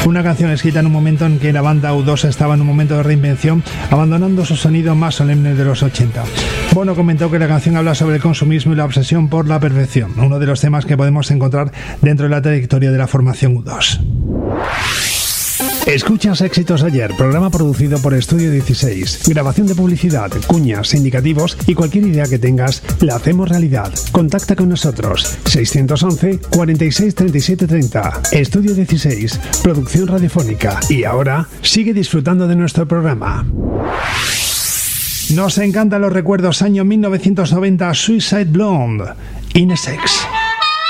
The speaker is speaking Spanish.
Una canción escrita en un momento en que la banda U2 estaba en un momento de reinvención, abandonando su sonido más solemne de los 80. Bono comentó que la canción habla sobre el consumismo y la obsesión por la perfección, uno de los temas que podemos encontrar dentro de la trayectoria de la formación U2. Escuchas Éxitos de Ayer, programa producido por Estudio 16. Grabación de publicidad, cuñas, indicativos y cualquier idea que tengas, la hacemos realidad. Contacta con nosotros. 611 46 37 30. Estudio 16, producción radiofónica. Y ahora, sigue disfrutando de nuestro programa. Nos encantan los recuerdos. Año 1990, Suicide Blonde, In a Sex.